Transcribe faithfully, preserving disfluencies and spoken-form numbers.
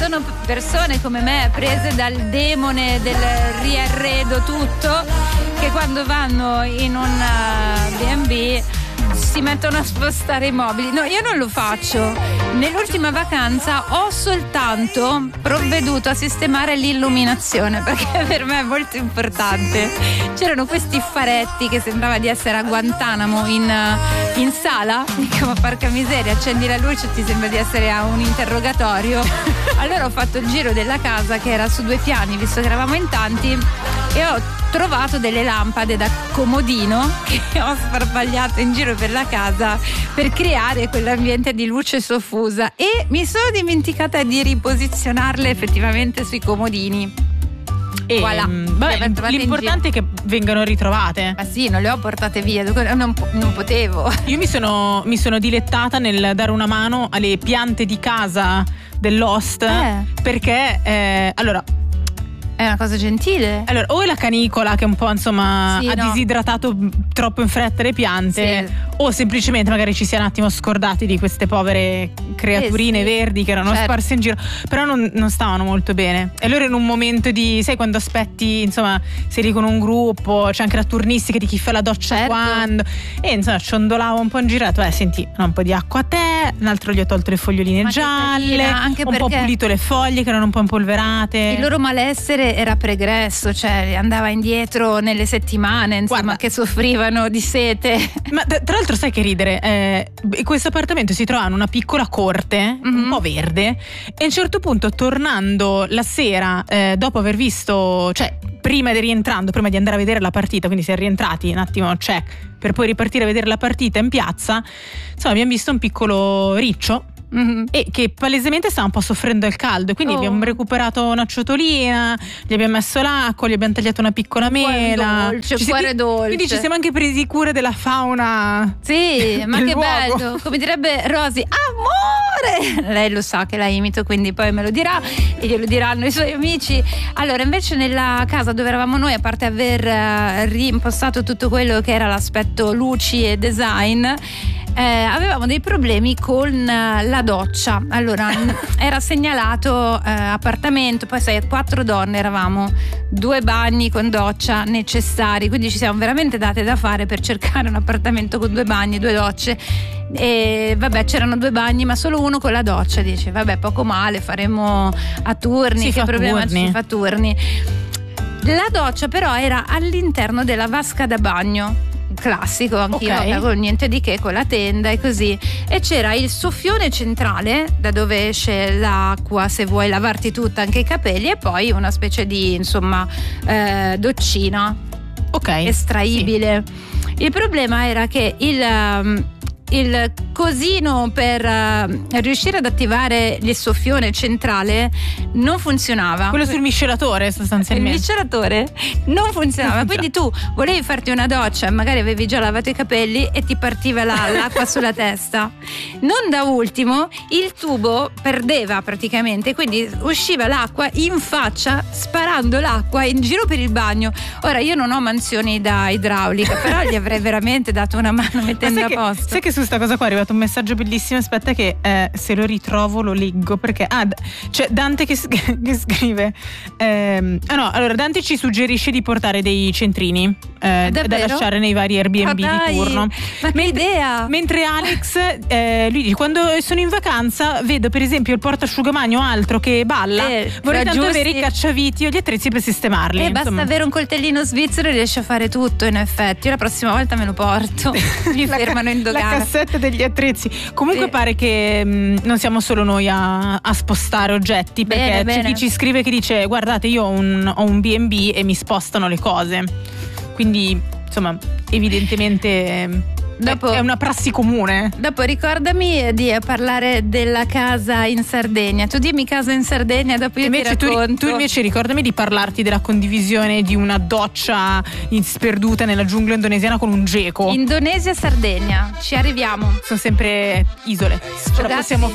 sono persone come me prese dal demone del riarredo tutto, che quando vanno in un B and B si mettono a spostare i mobili. No, io non lo faccio. Nell'ultima vacanza ho soltanto provveduto a sistemare l'illuminazione, perché per me è molto importante. C'erano questi faretti che sembrava di essere a Guantanamo in, in sala. Dico, ma porca miseria, accendi la luce e ti sembra di essere a un interrogatorio. Allora ho fatto il giro della casa, che era su due piani, visto che eravamo in tanti, e ho trovato delle lampade da comodino che ho sparpagliato in giro per la casa per creare quell'ambiente di luce soffusa, e mi sono dimenticata di riposizionarle effettivamente sui comodini. E voilà. Vabbè, l'importante è che vengano ritrovate. Ma sì, non le ho portate via, non, non potevo. Io mi sono, mi sono dilettata nel dare una mano alle piante di casa dell'host, eh. perché eh, allora è una cosa gentile. Allora, o è la canicola che un po' insomma sì, ha no. disidratato troppo in fretta le piante, sì. o semplicemente magari ci si è un attimo scordati di queste povere creaturine eh sì. verdi che erano certo. sparse in giro, però non, non stavano molto bene. E allora in un momento di, sai, quando aspetti, insomma, sei lì con un gruppo, c'è anche la turnistica di chi fa la doccia certo. quando, e insomma ciondolavo un po' in girato, eh senti, un po' di acqua a te, un altro gli ho tolto le foglioline ma gialle, anche un po' pulito le foglie che erano un po' impolverate. Il loro malessere era pregresso, cioè andava indietro nelle settimane, insomma, guarda, che soffrivano di sete. Ma tra l'altro sai che ridere, eh, questo appartamento si trova in una piccola corte, mm-hmm. un po' verde, e a un certo punto, tornando la sera, eh, dopo aver visto, cioè prima di rientrando, prima di andare a vedere la partita, quindi si è rientrati un attimo check per poi ripartire a vedere la partita in piazza, insomma abbiamo visto un piccolo riccio. Mm-hmm. E che palesemente stava un po' soffrendo il caldo, quindi oh. abbiamo recuperato una ciotolina, gli abbiamo messo l'acqua, gli abbiamo tagliato una piccola mela, dolce, ci cuore dolce. Quindi ci siamo anche presi cura della fauna. Sì, ma che luogo. bello, come direbbe Rosy, amore. Lei lo sa che la imito, quindi poi me lo dirà e glielo diranno i suoi amici. Allora, invece nella casa dove eravamo noi, a parte aver uh, reimpostato tutto quello che era l'aspetto luci e design, Eh, avevamo dei problemi con uh, la doccia. Allora era segnalato uh, appartamento, poi sai, quattro donne eravamo, due bagni con doccia necessari, quindi ci siamo veramente date da fare per cercare un appartamento con due bagni, due docce. E vabbè, c'erano due bagni ma solo uno con la doccia. Dice vabbè, poco male, faremo a turni, si che problema turni. ci fa turni. La doccia però era all'interno della vasca da bagno, classico, anch'io okay. avevo niente di che, con la tenda e così, e c'era il soffione centrale da dove esce l'acqua se vuoi lavarti tutta, anche i capelli, e poi una specie di insomma eh, doccina okay. estraibile. Sì. Il problema era che il um, il cosino per uh, riuscire ad attivare il soffione centrale non funzionava. Quello sul miscelatore sostanzialmente. Il miscelatore non funzionava. Quindi tu volevi farti una doccia, magari avevi già lavato i capelli e ti partiva la, l'acqua sulla testa. Non da ultimo, il tubo perdeva praticamente, quindi usciva l'acqua in faccia, sparando l'acqua in giro per il bagno. Ora io non ho mansioni da idraulica, però gli avrei veramente dato una mano mettendo a che, posto. Sai che su sta cosa qua è arrivato un messaggio bellissimo, aspetta che eh, se lo ritrovo lo leggo, perché ah, c'è Dante che, che scrive ehm, ah no, allora Dante ci suggerisce di portare dei centrini eh, da lasciare nei vari Airbnb ah, di turno. Ma che mentre, idea! Mentre Alex eh, lui dice quando sono in vacanza vedo per esempio il portasciugamani o altro che balla, eh, vorrei tanto giusti. avere i cacciaviti o gli attrezzi per sistemarli. Eh, basta avere un coltellino svizzero e riesce a fare tutto, in effetti. Io la prossima volta me lo porto. Mi fermano in dogana. La cassetta degli attrezzi. Comunque sì. pare che mh, non siamo solo noi a, a spostare oggetti, perché bene, c'è bene. chi ci scrive che dice guardate io ho un, ho un B and B e mi spostano le cose, quindi insomma evidentemente dopo, è una prassi comune. Dopo ricordami di parlare della casa in Sardegna. Tu dimmi casa in Sardegna, dopo io invece ti racconto. Tu, tu invece ricordami di parlarti della condivisione di una doccia sperduta nella giungla indonesiana con un geco. Indonesia, Sardegna, ci arriviamo. Sono sempre isole. Ce la possiamo